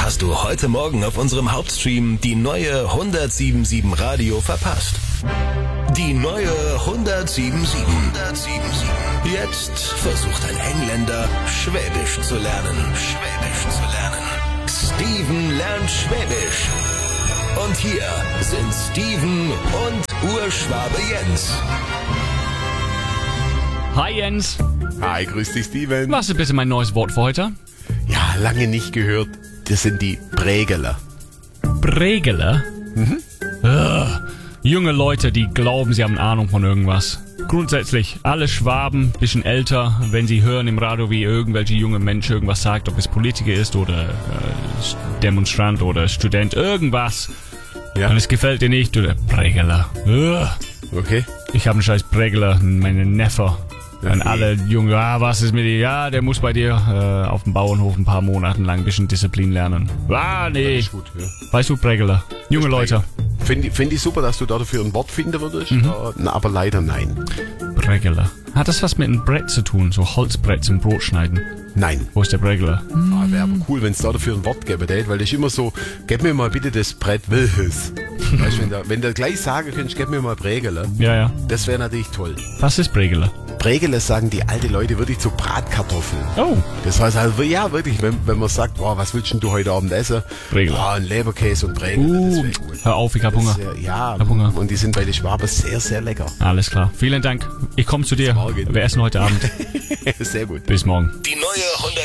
hast du heute Morgen auf unserem Hauptstream die neue 1077 Radio verpasst? Die neue 1077. Jetzt versucht ein Engländer, Schwäbisch zu lernen. Steven lernt Schwäbisch. Und hier sind Steven und Urschwabe Jens. Hi Jens. Hi, grüß dich Steven. Was ist bitte mein neues Wort für heute? Ja, lange nicht gehört. Das sind die Prägeler. Prägeler? Junge Leute, die glauben, sie haben Ahnung von irgendwas. Grundsätzlich, alle Schwaben, bisschen älter, wenn sie hören im Radio, wie irgendwelche junge Menschen irgendwas sagt, ob es Politiker ist oder Demonstrant oder Student, irgendwas. Ja. Und es gefällt dir nicht, oder Prägeler. Okay. Ich habe einen scheiß Prägeler, meine Neffe. Und alle Jungen, was ist mit dir? Ja, der muss bei dir auf dem Bauernhof ein paar Monate lang ein bisschen Disziplin lernen. Nee. Ist gut, ja. Weißt du, Prägeler? Junge Leute. Finde ich super, dass du dafür ein Wort finden würdest, aber leider nein. Prägeler. Hat das was mit einem Brett zu tun? So Holzbrett zum Brot schneiden? Nein. Wo ist der Prägeler? Wäre aber cool, wenn es dafür ein Wort gäbe, weil das ist immer so, gib mir mal bitte das Brett welches. Weißt du, wenn du gleich sagen könntest, gib mir mal Prägeler. Ja. Das wäre natürlich toll. Was ist Prägeler? Prägeler sagen die alte Leute wirklich zu Bratkartoffeln. Oh. Das heißt also, ja wirklich, wenn man sagt, was willst denn du heute Abend essen? Prägeler. Ein Leberkäse und Prägeler, das wäre gut. Hör auf, ich hab Hunger. Hab Hunger. Und die sind bei den Schwaben sehr, sehr lecker. Alles klar. Vielen Dank. Ich komme zu dir. Bis morgen. Wir essen heute Abend. Sehr gut. Bis morgen. Die neue